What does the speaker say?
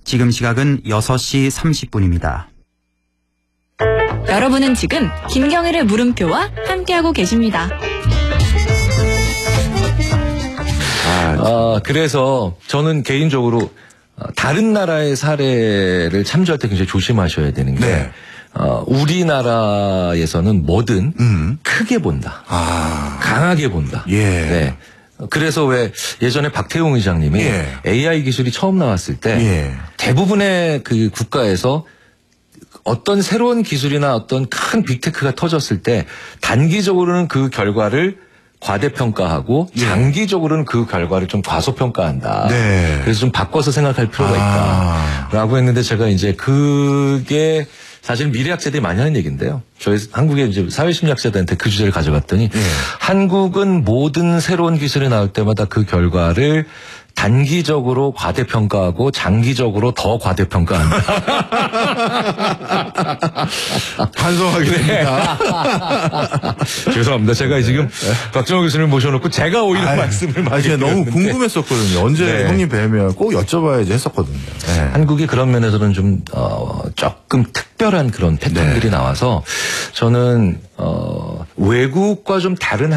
지금 시각은 6시 30분입니다. 여러분은 지금 김경일의 물음표와 함께하고 계십니다. 그래서 저는 개인적으로 다른 나라의 사례를 참조할 때 굉장히 조심하셔야 되는 게 네. 우리나라에서는 뭐든 크게 본다. 강하게 본다. 예. 네. 그래서 왜 예전에 박태웅 의장님이 AI 기술이 처음 나왔을 때 대부분의 그 국가에서 어떤 새로운 기술이나 어떤 큰 빅테크가 터졌을 때 단기적으로는 그 결과를 과대평가하고 장기적으로는 그 결과를 좀 과소평가한다. 네. 그래서 좀 바꿔서 생각할 필요가 있다라고 했는데 제가 이제 그게 사실 미래학자들이 많이 하는 얘기인데요. 저희 한국의 이제 사회심리학자들한테 그 주제를 가져갔더니 한국은 모든 새로운 기술이 나올 때마다 그 결과를 단기적으로 과대평가하고 장기적으로 더 과대평가한다. 반성하게 됩니다. 죄송합니다. 제가 지금 박정호 교수님을 모셔놓고 제가 오히려 말씀을 많이 제가 너무 드렸는데. 궁금했었거든요. 언제 형님 뵈면 꼭 여쭤봐야지 했었거든요. 네. 한국이 그런 면에서는 좀 조금 특별한 그런 패턴들이 나와서 저는 외국과 좀 다른